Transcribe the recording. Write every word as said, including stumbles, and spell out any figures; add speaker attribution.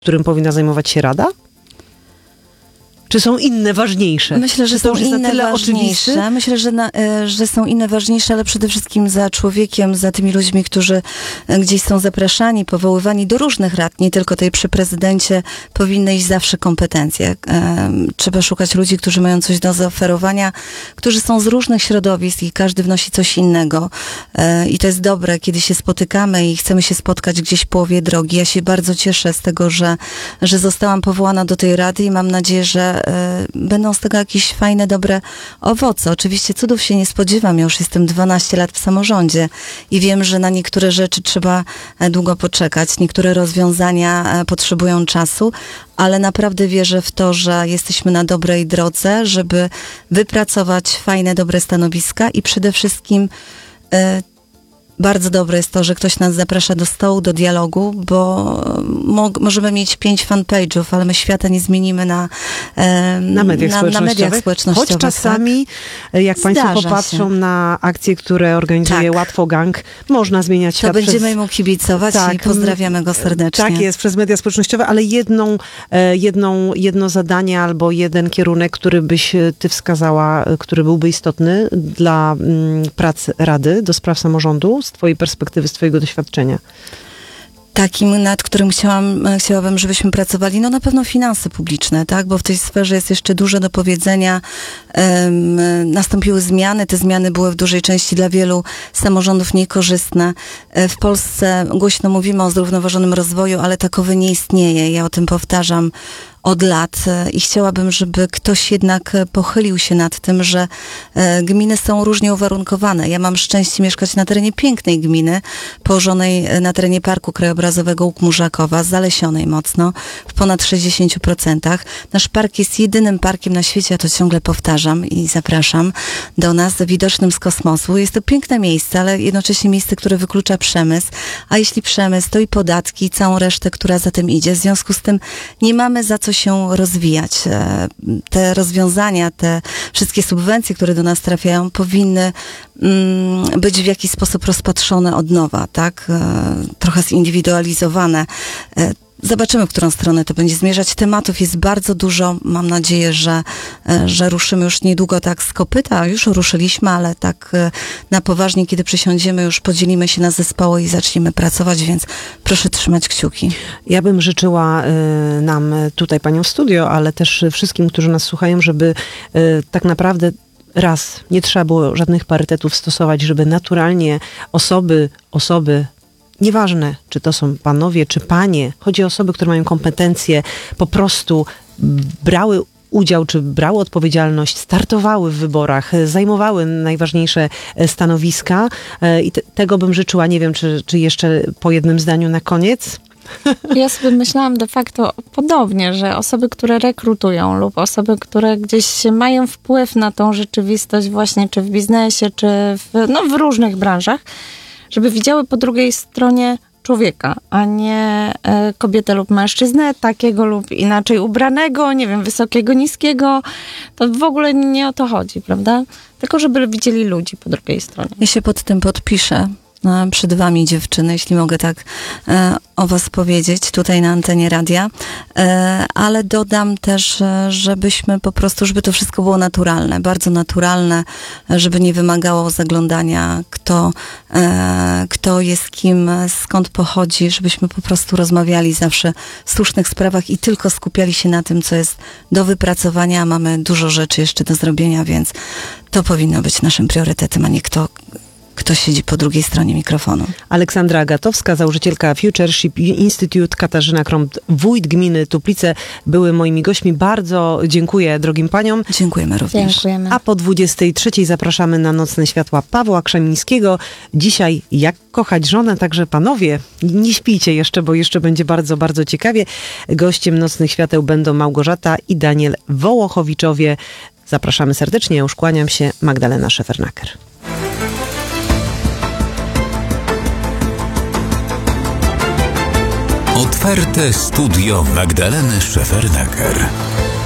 Speaker 1: którym powinna zajmować się Rada? Czy są inne ważniejsze?
Speaker 2: Myślę, że
Speaker 1: Czy to
Speaker 2: są
Speaker 1: już jest na
Speaker 2: inne
Speaker 1: tyle
Speaker 2: ważniejsze.
Speaker 1: oczywiste?
Speaker 2: Myślę, że, na, że są inne ważniejsze, ale przede wszystkim za człowiekiem, za tymi ludźmi, którzy gdzieś są zapraszani, powoływani do różnych rad, nie tylko tej przy prezydencie, powinny iść zawsze kompetencje. Trzeba szukać ludzi, którzy mają coś do zaoferowania, którzy są z różnych środowisk i każdy wnosi coś innego. I to jest dobre, kiedy się spotykamy i chcemy się spotkać gdzieś w połowie drogi. Ja się bardzo cieszę z tego, że, że zostałam powołana do tej rady i mam nadzieję, że będą z tego jakieś fajne, dobre owoce. Oczywiście cudów się nie spodziewam. Ja już jestem dwanaście lat w samorządzie i wiem, że na niektóre rzeczy trzeba długo poczekać. Niektóre rozwiązania potrzebują czasu, ale naprawdę wierzę w to, że jesteśmy na dobrej drodze, żeby wypracować fajne, dobre stanowiska i przede wszystkim bardzo dobre jest to, że ktoś nas zaprasza do stołu, do dialogu, bo mo- możemy mieć pięć fanpage'ów, ale my świata nie zmienimy na, e,
Speaker 1: na, mediach,
Speaker 2: na,
Speaker 1: społecznościowych.
Speaker 2: na mediach społecznościowych.
Speaker 1: Choć czasami, tak? jak Państwo
Speaker 2: Zdarza
Speaker 1: popatrzą
Speaker 2: się.
Speaker 1: na akcje, które organizuje
Speaker 2: Tak.
Speaker 1: Łatwo Gang, można zmieniać
Speaker 2: To
Speaker 1: świat
Speaker 2: będziemy
Speaker 1: przez...
Speaker 2: mu kibicować
Speaker 1: tak,
Speaker 2: i pozdrawiamy go serdecznie.
Speaker 1: Tak jest, przez media społecznościowe, ale jedną, jedną, jedno zadanie albo jeden kierunek, który byś ty wskazała, który byłby istotny dla mm, prac Rady do spraw samorządu z twojej perspektywy, z twojego doświadczenia?
Speaker 2: Takim, nad którym chciałam, chciałabym, żebyśmy pracowali, no na pewno finanse publiczne, tak, bo w tej sferze jest jeszcze dużo do powiedzenia. Um, nastąpiły zmiany, te zmiany były w dużej części dla wielu samorządów niekorzystne. W Polsce głośno mówimy o zrównoważonym rozwoju, ale takowy nie istnieje. Ja o tym powtarzam od lat i chciałabym, żeby ktoś jednak pochylił się nad tym, że gminy są różnie uwarunkowane. Ja mam szczęście mieszkać na terenie pięknej gminy, położonej na terenie Parku Krajobrazowego Łuk-Murzakowa, zalesionej mocno, w ponad sześćdziesięciu procentach. Nasz park jest jedynym parkiem na świecie, ja to ciągle powtarzam i zapraszam do nas, widocznym z kosmosu. Jest to piękne miejsce, ale jednocześnie miejsce, które wyklucza przemysł, a jeśli przemysł, to i podatki, całą resztę, która za tym idzie. W związku z tym nie mamy za co się rozwijać. Te rozwiązania, te wszystkie subwencje, które do nas trafiają, powinny mm, być w jakiś sposób rozpatrzone od nowa, tak? Trochę zindywidualizowane. Zobaczymy, w którą stronę to będzie zmierzać. Tematów jest bardzo dużo. Mam nadzieję, że, że ruszymy już niedługo tak z kopyta. Już ruszyliśmy, ale tak na poważnie, kiedy przysiądziemy, już podzielimy się na zespoły i zaczniemy pracować, więc proszę trzymać kciuki.
Speaker 1: Ja bym życzyła y, nam tutaj panią w studio, ale też wszystkim, którzy nas słuchają, żeby y, tak naprawdę raz, nie trzeba było żadnych parytetów stosować, żeby naturalnie osoby, osoby nieważne, czy to są panowie, czy panie, chodzi o osoby, które mają kompetencje, po prostu brały udział, czy brały odpowiedzialność, startowały w wyborach, zajmowały najważniejsze stanowiska i te, tego bym życzyła. Nie wiem, czy, czy jeszcze po jednym zdaniu na koniec?
Speaker 3: Ja sobie myślałam de facto podobnie, że osoby, które rekrutują lub osoby, które gdzieś mają wpływ na tą rzeczywistość właśnie, czy w biznesie, czy w, no, w różnych branżach, żeby widziały po drugiej stronie człowieka, a nie e, kobietę lub mężczyznę, takiego lub inaczej ubranego, nie wiem, wysokiego, niskiego. To w ogóle nie o to chodzi, prawda? Tylko żeby widzieli ludzi po drugiej stronie.
Speaker 2: Ja się pod tym podpiszę. Przed wami, dziewczyny, jeśli mogę tak e, o was powiedzieć, tutaj na antenie radia, e, ale dodam też, e, żebyśmy po prostu, żeby to wszystko było naturalne, bardzo naturalne, żeby nie wymagało zaglądania, kto, e, kto jest kim, skąd pochodzi, żebyśmy po prostu rozmawiali zawsze w słusznych sprawach i tylko skupiali się na tym, co jest do wypracowania. Mamy dużo rzeczy jeszcze do zrobienia, więc to powinno być naszym priorytetem, a nie kto Kto siedzi po drugiej stronie mikrofonu.
Speaker 1: Aleksandra Agatowska, założycielka Futureship Institute, Katarzyna Krąb, wójt gminy Tuplice były moimi gośćmi. Bardzo dziękuję drogim paniom.
Speaker 2: Dziękujemy również.
Speaker 3: Dziękujemy.
Speaker 1: A po dwudziestej trzeciej zapraszamy na Nocne Światła Pawła Krzemińskiego. Dzisiaj Jak kochać żonę, także panowie, nie śpijcie jeszcze, bo jeszcze będzie bardzo, bardzo ciekawie. Gościem Nocnych Świateł będą Małgorzata i Daniel Wołochowiczowie. Zapraszamy serdecznie, ja już kłaniam się, Magdalena Szefernaker.
Speaker 4: Otwarte studio Magdaleny Szefernaker.